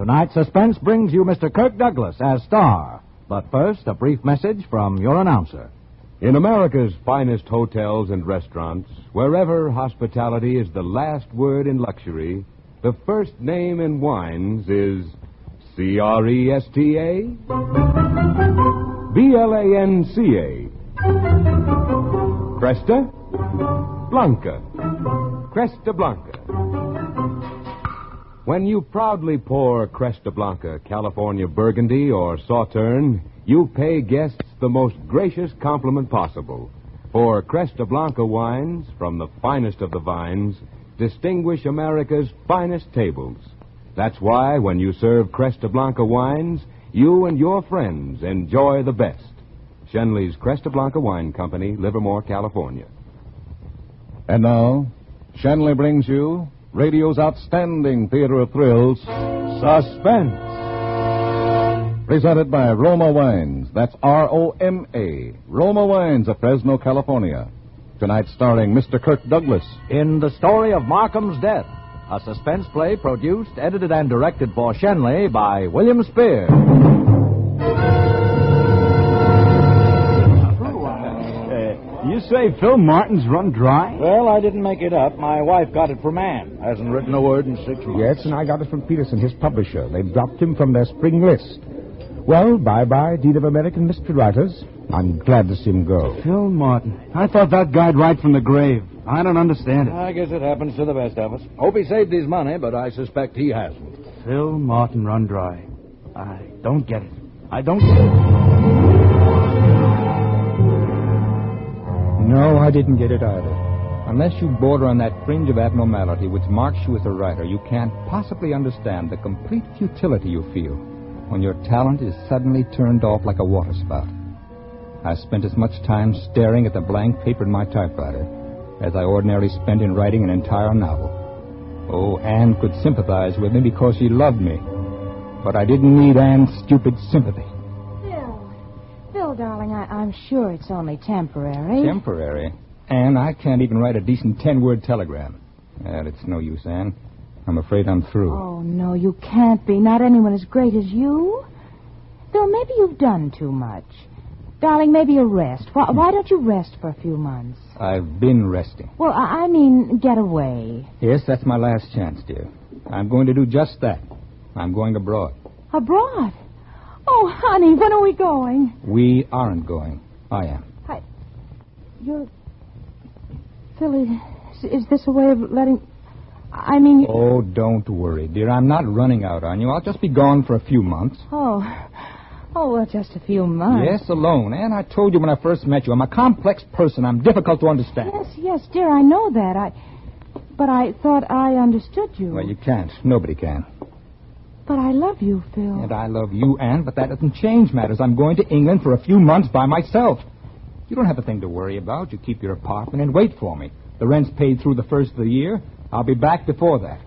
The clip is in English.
Tonight, Suspense brings you Mr. Kirk Douglas as star. But first, a brief message from your announcer. In America's finest hotels and restaurants, wherever hospitality is the last word in luxury, the first name in wines is Cresta, Blanca. Cresta Blanca. Cresta Blanca. When you proudly pour Cresta Blanca, California Burgundy, or Sauterne, you pay guests the most gracious compliment possible. For Cresta Blanca wines, from the finest of the vines, distinguish America's finest tables. That's why when you serve Cresta Blanca wines, you and your friends enjoy the best. Schenley's Cresta Blanca Wine Company, Livermore, California. And now, Shenley brings you radio's outstanding theater of thrills, Suspense. Presented by Roma Wines. That's R-O-M-A. Roma Wines of Fresno, California. Tonight starring Mr. Kirk Douglas. In The Story of Markham's Death, a suspense play produced, edited, and directed for Shenley by William Spear. You say Phil Martin's run dry? Well, I didn't make it up. My wife got it from Ann. Hasn't written a word in 6 months. Yes, and I got it from Peterson, his publisher. They've dropped him from their spring list. Well, bye-bye, Dean of American Mystery Writers. I'm glad to see him go. Phil Martin. I thought that guy'd write from the grave. I don't understand it. I guess it happens to the best of us. Hope he saved his money, but I suspect he hasn't. Phil Martin run dry. I don't get it. I don't get it. No, I didn't get it either. Unless you border on that fringe of abnormality which marks you as a writer, you can't possibly understand the complete futility you feel when your talent is suddenly turned off like a waterspout. I spent as much time staring at the blank paper in my typewriter as I ordinarily spent in writing an entire novel. Oh, Anne could sympathize with me because she loved me. But I didn't need Anne's stupid sympathy. Phil, darling, I'm sure it's only temporary. Temporary? Anne, I can't even write a decent 10-word telegram. Well, it's no use, Anne. I'm afraid I'm through. Oh, no, you can't be. Not anyone as great as you. Phil, maybe you've done too much. Darling, maybe a rest. Why don't you rest for a few months? I've been resting. Well, I mean, get away. Yes, that's my last chance, dear. I'm going to do just that. I'm going abroad. Abroad? Oh, honey, when are we going? We aren't going. I am. You're... Phil, is this a way of letting... I mean... Oh, don't worry, dear. I'm not running out on you. I'll just be gone for a few months. Oh, well, just a few months. Yes, alone. And I told you when I first met you, I'm a complex person. I'm difficult to understand. Yes, dear, I know that. But I thought I understood you. Well, you can't. Nobody can. But I love you, Phil. And I love you, Anne, but that doesn't change matters. I'm going to England for a few months by myself. You don't have a thing to worry about. You keep your apartment and wait for me. The rent's paid through the first of the year. I'll be back before that.